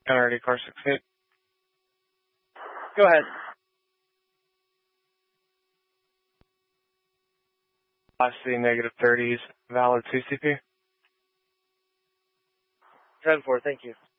Alrighty, car 68. Go ahead. Class C -30s, valid 2CP. 10-4, thank you.